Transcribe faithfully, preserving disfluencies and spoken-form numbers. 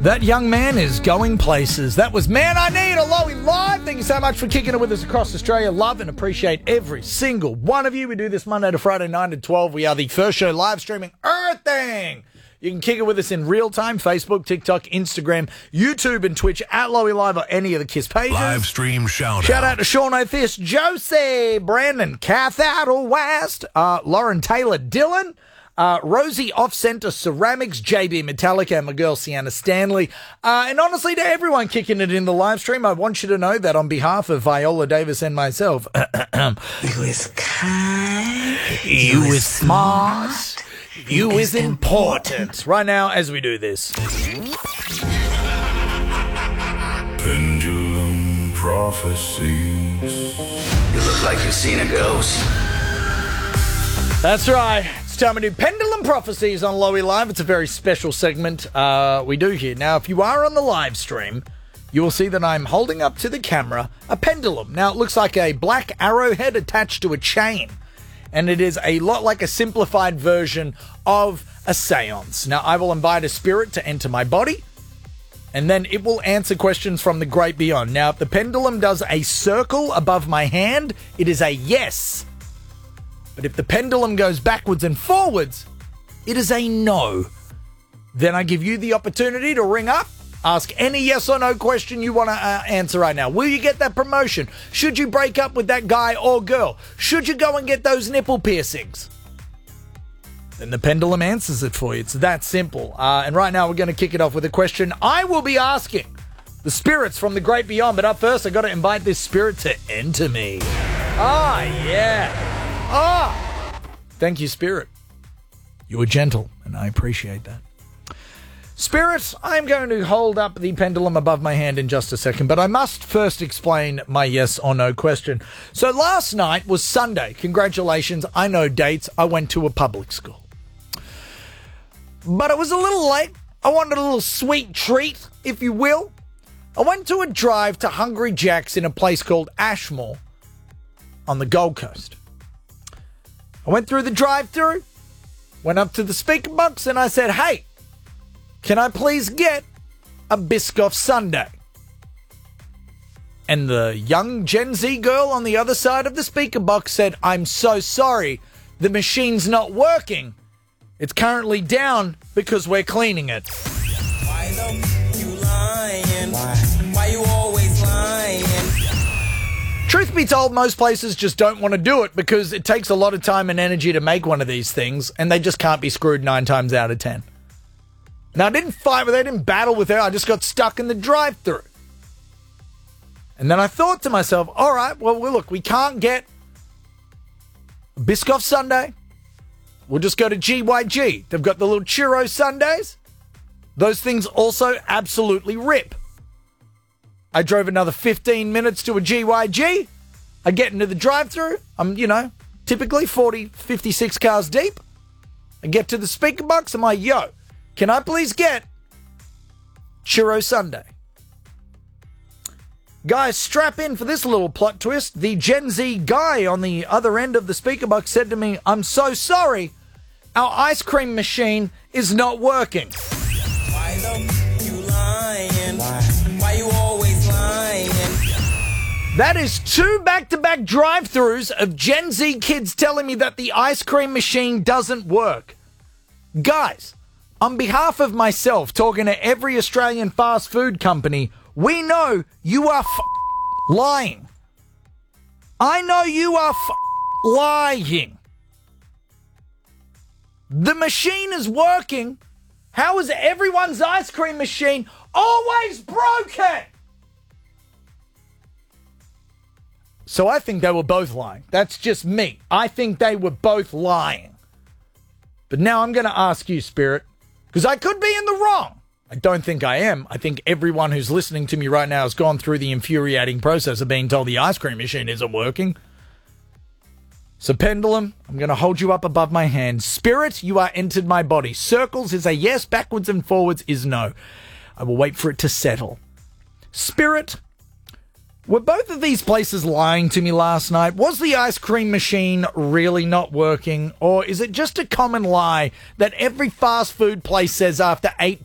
That young man is going places. That was Man I Need, a Lowy Live. Thank you so much for kicking it with us across Australia. Love and appreciate every single one of you. We do this Monday to Friday, nine to twelve. We are the first show live streaming Earthing. You can kick it with us in real time, Facebook, TikTok, Instagram, YouTube, and Twitch at Lowy Live or any of the KISS pages. Live stream shout out. Shout out to Sean O'Fist, Josie, Brandon, Kath Adel West, uh, Lauren Taylor, Dylan, Uh, Rosie Off-Center Ceramics, J B Metallica, and my girl Sienna Stanley. Uh, and honestly, to everyone kicking it in the live stream, I want you to know that on behalf of Viola Davis and myself, you is kind, you, you is smart, smart, you is important. important. Right now, as we do this. Pendulum prophecies. You look like you've seen a ghost. That's right. It's time to do Pendulum Prophecies on Lowy Live. It's a very special segment uh, we do here. Now, if you are on the live stream, you will see that I'm holding up to the camera a pendulum. Now, it looks like a black arrowhead attached to a chain, and it is a lot like a simplified version of a seance. Now, I will invite a spirit to enter my body, and then it will answer questions from the great beyond. Now, if the pendulum does a circle above my hand, it is a yes. But if the pendulum goes backwards and forwards, it is a no. Then I give you the opportunity to ring up, ask any yes or no question you want to uh, answer right now. Will you get that promotion? Should you break up with that guy or girl? Should you go and get those nipple piercings? Then the pendulum answers it for you. It's that simple. Uh, and right now we're going to kick it off with a question I will be asking the spirits from the great beyond. But up first, I got to invite this spirit to enter me. Ah, yeah. Ah! Thank you, Spirit. You were gentle, and I appreciate that. Spirit, I'm going to hold up the pendulum above my hand in just a second, but I must first explain my yes or no question. So last night was Sunday. Congratulations, I know dates. I went to a public school. But it was a little late. I wanted a little sweet treat, if you will. I went to a drive to Hungry Jack's in a place called Ashmore on the Gold Coast. I went through the drive-thru, went up to the speaker box, and I said, hey, can I please get a Biscoff sundae? And the young Gen Z girl on the other side of the speaker box said, I'm so sorry, the machine's not working. It's currently down because we're cleaning it. Why though you lying? Why? Why you always lying? Truth be told, most places just don't want to do it because it takes a lot of time and energy to make one of these things, and they just can't be screwed nine times out of ten. Now, I didn't fight with her, I didn't battle with her, I just got stuck in the drive-thru. And then I thought to myself, all right, well, look, we can't get a Biscoff sundae. We'll just go to G Y G. They've got the little churro sundaes. Those things also absolutely rip. I drove another fifteen minutes to a G Y G. I get into the drive-thru. I'm, you know, typically forty, fifty-six cars deep. I get to the speaker box. I'm like, yo, can I please get churro sundae? Guys, strap in for this little plot twist. The Gen Z guy on the other end of the speaker box said to me, I'm so sorry, our ice cream machine is not working. Why though you lying? Why? Why you always lying? That is two back-to-back drive-thrus of Gen Z kids telling me that the ice cream machine doesn't work. Guys, on behalf of myself, talking to every Australian fast food company, we know you are f- lying. I know you are f- lying. The machine is working. How is everyone's ice cream machine always broken? So I think they were both lying. That's just me. I think they were both lying. But now I'm going to ask you, Spirit, because I could be in the wrong. I don't think I am. I think everyone who's listening to me right now has gone through the infuriating process of being told the ice cream machine isn't working. So, Pendulum, I'm going to hold you up above my hand. Spirit, you are entered my body. Circles is a yes, backwards and forwards is no. I will wait for it to settle. Spirit, were both of these places lying to me last night? Was the ice cream machine really not working? Or is it just a common lie that every fast food place says after eight